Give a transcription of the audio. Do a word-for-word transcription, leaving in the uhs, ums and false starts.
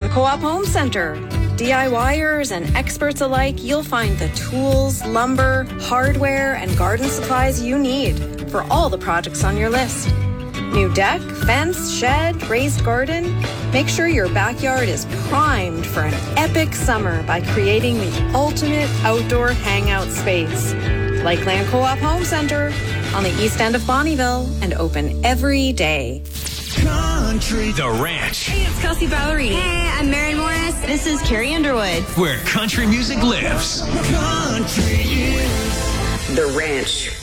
Co-op Home Center. DIYers and experts alike, you'll find the tools, lumber, hardware, and garden supplies you need for all the projects on your list. New deck, fence, shed, raised garden. Make sure your backyard is primed for an epic summer by creating the ultimate outdoor hangout space. Lakeland Co-op Home Center on the east end of Bonnyville and open every day. Country. The Ranch. Hey, it's Kelsey Ballerini. Hey, I'm Maren Morris. This is Carrie Underwood. Where country music lives. Country is The Ranch.